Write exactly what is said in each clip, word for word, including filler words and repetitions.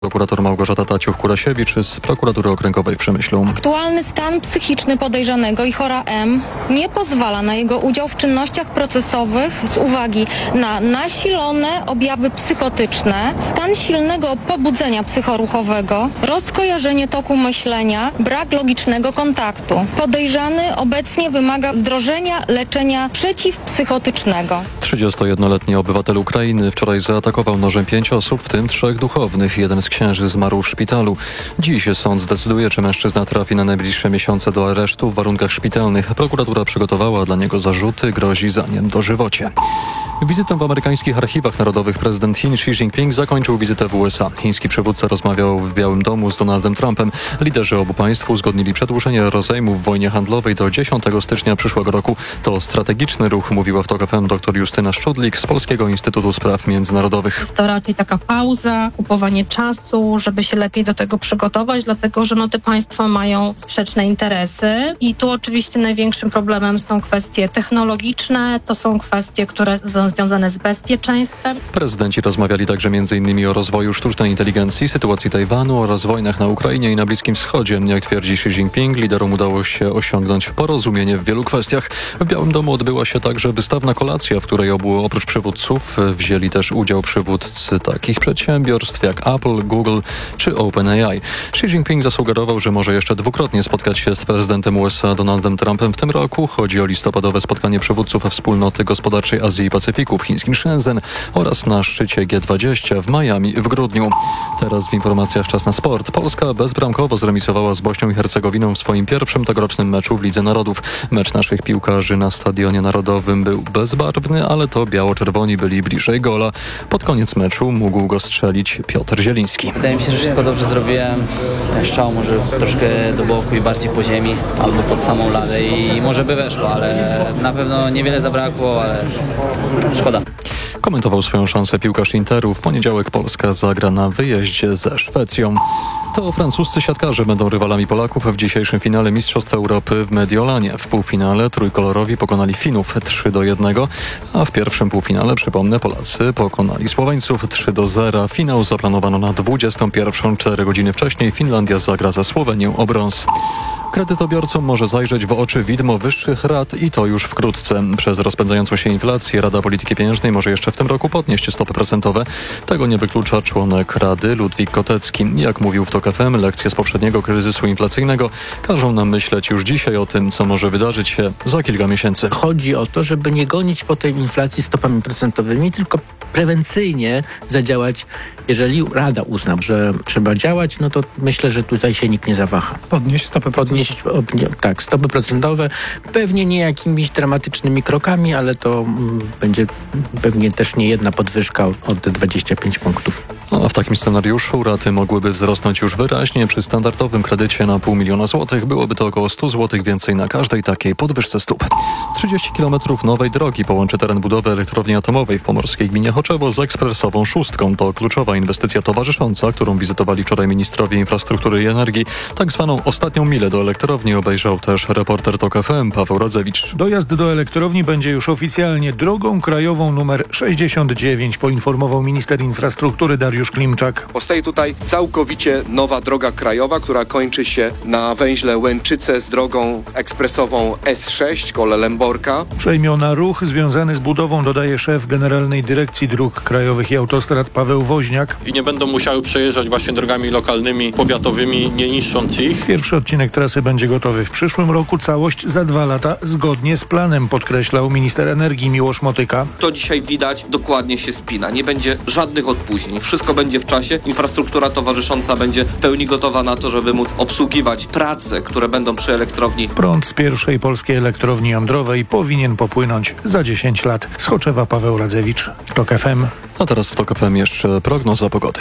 Prokurator Małgorzata Taciuch-Kurasiewicz z Prokuratury Okręgowej w Przemyślu. Aktualny stan psychiczny podejrzanego Ihora M. nie pozwala na jego udział w czynnościach procesowych z uwagi na nasilone objawy psychotyczne, stan silnego pobudzenia psychoruchowego, rozkojarzenie toku myślenia, brak logicznego kontaktu. Podejrzany obecnie wymaga wdrożenia leczenia przeciwpsychotycznego. trzydziestojednoletni obywatel Ukrainy wczoraj zaatakował nożem pięć osób, w tym trzech duchownych. Jeden z księży zmarł w szpitalu. Dziś sąd zdecyduje, czy mężczyzna trafi na najbliższe miesiące do aresztu w warunkach szpitalnych. Prokuratura przygotowała dla niego zarzuty, grozi za nie dożywocie. Wizytę w amerykańskich archiwach narodowych prezydent Chin Xi Jinping zakończył wizytę w U S A. Chiński przywódca rozmawiał w Białym Domu z Donaldem Trumpem. Liderzy obu państw uzgodnili przedłużenie rozejmu w wojnie handlowej do dziesiątego stycznia przyszłego roku. To strategiczny ruch, mówiła w TOK F M dr Justyna Szczudlik z Polskiego Instytutu Spraw Międzynarodowych. Jest to raczej taka pauza, kupowanie czasu, żeby się lepiej do tego przygotować, dlatego że no, te państwa mają sprzeczne interesy i tu oczywiście największym problemem są kwestie technologiczne, to są kwestie, które są związane z bezpieczeństwem. Prezydenci rozmawiali także między innymi o rozwoju sztucznej inteligencji, sytuacji Tajwanu oraz wojnach na Ukrainie i na Bliskim Wschodzie. Jak twierdzi Xi Jinping, liderom udało się osiągnąć porozumienie w wielu kwestiach. W Białym Domu odbyła się także wystawna kolacja, w której obu oprócz przywódców wzięli też udział przywódcy takich przedsiębiorstw jak Apple, Google czy OpenAI. Xi Jinping zasugerował, że może jeszcze dwukrotnie spotkać się z prezydentem U S A Donaldem Trumpem w tym roku. Chodzi o listopadowe spotkanie przywódców Wspólnoty Gospodarczej Azji i Pacyfiku w chińskim Shenzhen oraz na szczycie G dwadzieścia w Miami w grudniu. Teraz w informacjach czas na sport. Polska bezbramkowo zremisowała z Bośnią i Hercegowiną w swoim pierwszym tegorocznym meczu w Lidze Narodów. Mecz naszych piłkarzy na Stadionie Narodowym był bezbarwny, ale to biało-czerwoni byli bliżej gola. Pod koniec meczu mógł go strzelić Piotr Zieliński. Wydaje mi się, że wszystko dobrze zrobiłem. Strzał może troszkę do boku i bardziej po ziemi albo pod samą ladę i może by weszło, ale na pewno niewiele zabrakło, ale szkoda. Komentował swoją szansę piłkarz Interu. W poniedziałek Polska zagra na wyjeździe ze Szwecją. To francuscy siatkarze będą rywalami Polaków w dzisiejszym finale Mistrzostw Europy w Mediolanie. W półfinale trójkolorowi pokonali Finów trzy do jednego, a w pierwszym półfinale, przypomnę, Polacy pokonali Słoweńców trzy do zera. Finał zaplanowano na dwudziestą pierwszą. Cztery godziny wcześniej Finlandia zagra ze Słowenią o brąz. Kredytobiorcom może zajrzeć w oczy widmo wyższych rat i to już wkrótce. Przez rozpędzającą się inflację Rada Polityki Pieniężnej może jeszcze w tym roku podnieść stopy procentowe. Tego nie wyklucza członek Rady Ludwik Kotecki. Jak mówił w TOK F M, lekcje z poprzedniego kryzysu inflacyjnego każą nam myśleć już dzisiaj o tym, co może wydarzyć się za kilka miesięcy. Chodzi o to, żeby nie gonić po tej inflacji stopami procentowymi, tylko prewencyjnie zadziałać. Jeżeli Rada uzna, że trzeba działać, no to myślę, że tutaj się nikt nie zawaha. Podnieść stopy procentowe. Podnieść, tak, stopy procentowe. Pewnie nie jakimiś dramatycznymi krokami, ale to mm, będzie pewnie też nie jedna podwyżka o te dwadzieścia pięć punktów. A w takim scenariuszu raty mogłyby wzrosnąć już wyraźnie. Przy standardowym kredycie na pół miliona złotych byłoby to około sto złotych więcej na każdej takiej podwyżce stóp. trzydzieści kilometrów nowej drogi połączy teren budowy elektrowni atomowej w pomorskiej gminie Choczewo z ekspresową szóstką. To kluczowa inwestycja towarzysząca, którą wizytowali wczoraj ministrowie infrastruktury i energii. Tak zwaną ostatnią milę do elektrowni obejrzał też reporter TOK F M Paweł Radzewicz. Dojazd do elektrowni będzie już oficjalnie drogą krajową numer sześćdziesiąt dziewięć, poinformował minister infrastruktury Dariusz Klimczak. Powstaje tutaj całkowicie nowa droga krajowa, która kończy się na węźle Łęczyce z drogą ekspresową S sześć koło Lęborka. Przejmiona ruch związany z budową, dodaje szef Generalnej Dyrekcji Dróg Krajowych i Autostrad Paweł Woźniak. I nie będą musiały przejeżdżać właśnie drogami lokalnymi, powiatowymi, nie niszcząc ich. Pierwszy odcinek trasy będzie gotowy w przyszłym roku, całość za dwa lata zgodnie z planem, podkreślał minister energii Miłosz Motyka. To dzisiaj widać, dokładnie się spina. Nie będzie żadnych odpóźnień. Wszystko będzie w czasie. Infrastruktura towarzysząca będzie w pełni gotowa na to, żeby móc obsługiwać prace, które będą przy elektrowni. Prąd z pierwszej polskiej elektrowni jądrowej powinien popłynąć za dziesięć lat. Z Choczewa Paweł Radzewicz, TOK F M. A teraz w TOK F M jeszcze prognoza pogody.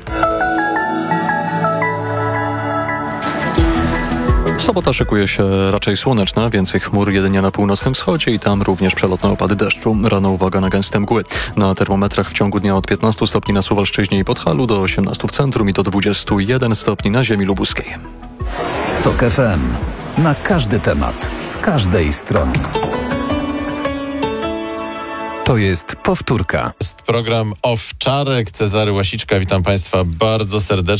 Sobota szykuje się raczej słoneczna, więcej chmur jedynie na północnym wschodzie i tam również przelotne opady deszczu. Rano uwaga na gęste mgły. Na termometrach w ciągu dnia od piętnastu stopni na Suwalszczyźnie i Podhalu do osiemnastu w centrum i do dwudziestu jeden stopni na ziemi lubuskiej. TOK F M. Na każdy temat, z każdej strony. To jest powtórka. Jest program Owczarek. Cezary Łasiczka, witam Państwa bardzo serdecznie.